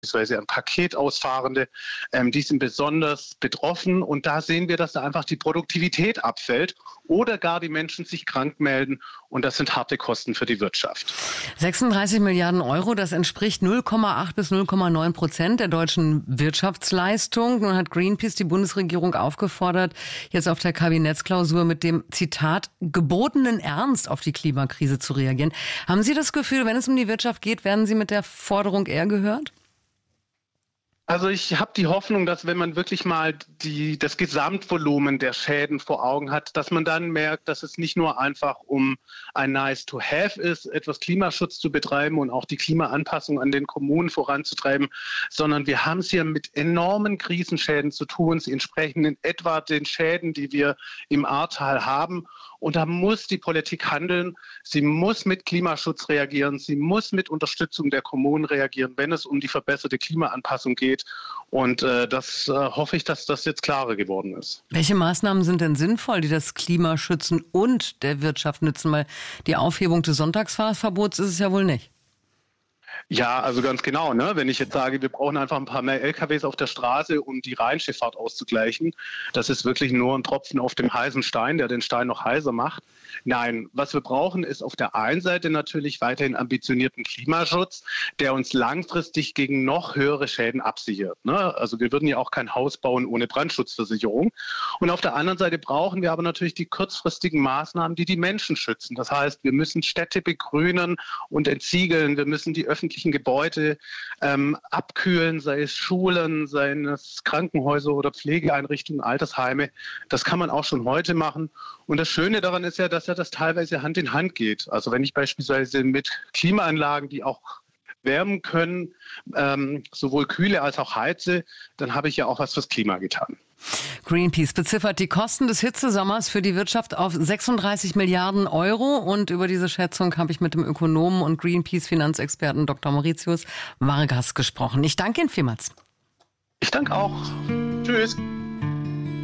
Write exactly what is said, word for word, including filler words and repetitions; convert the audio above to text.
beispielsweise an Paketausfahrende, ähm, die sind besonders betroffen. Und da sehen wir, dass da einfach die Produktivität abfällt oder gar die Menschen sich krank melden. Und das sind harte Kosten für die Wirtschaft. sechsunddreißig Milliarden Euro, das entspricht null Komma acht bis null Komma neun Prozent der deutschen Wirtschaftsleistung. Nun hat Greenpeace die Bundesregierung aufgefordert, jetzt auf der Kabinettsklausur mit dem, Zitat, gebotenen Ernst auf die Klimakrise zu reagieren. Haben Sie das Gefühl, wenn es um die Wirtschaft geht, werden Sie mit der Forderung eher gehört? Also ich habe die Hoffnung, dass wenn man wirklich mal die, das Gesamtvolumen der Schäden vor Augen hat, dass man dann merkt, dass es nicht nur einfach um ein Nice-to-have ist, etwas Klimaschutz zu betreiben und auch die Klimaanpassung an den Kommunen voranzutreiben, sondern wir haben es hier mit enormen Krisenschäden zu tun. Sie entsprechen in etwa den Schäden, die wir im Ahrtal haben. Und da muss die Politik handeln. Sie muss mit Klimaschutz reagieren. Sie muss mit Unterstützung der Kommunen reagieren, wenn es um die verbesserte Klimaanpassung geht. Und äh, das äh, hoffe ich, dass das jetzt klarer geworden ist. Welche Maßnahmen sind denn sinnvoll, die das Klima schützen und der Wirtschaft nützen? Weil die Aufhebung des Sonntagsfahrverbots ist es ja wohl nicht. Ja, also ganz genau. Ne? Wenn ich jetzt sage, wir brauchen einfach ein paar mehr L K Ws auf der Straße, um die Rheinschifffahrt auszugleichen, das ist wirklich nur ein Tropfen auf dem heißen Stein, der den Stein noch heißer macht. Nein, was wir brauchen, ist auf der einen Seite natürlich weiterhin ambitionierten Klimaschutz, der uns langfristig gegen noch höhere Schäden absichert. Ne? Also wir würden ja auch kein Haus bauen ohne Brandschutzversicherung. Und auf der anderen Seite brauchen wir aber natürlich die kurzfristigen Maßnahmen, die die Menschen schützen. Das heißt, wir müssen Städte begrünen und entsiegeln. Wir müssen die öffentlichen Gebäude ähm, abkühlen, sei es Schulen, sei es Krankenhäuser oder Pflegeeinrichtungen, Altersheime. Das kann man auch schon heute machen. Und das Schöne daran ist ja, dass ja das teilweise Hand in Hand geht. Also wenn ich beispielsweise mit Klimaanlagen, die auch wärmen können, ähm, sowohl kühle als auch heize, dann habe ich ja auch was fürs Klima getan. Greenpeace beziffert die Kosten des Hitzesommers für die Wirtschaft auf sechsunddreißig Milliarden Euro. Und über diese Schätzung habe ich mit dem Ökonomen und Greenpeace-Finanzexperten Doktor Mauritius Vargas gesprochen. Ich danke Ihnen vielmals. Ich danke auch. Tschüss.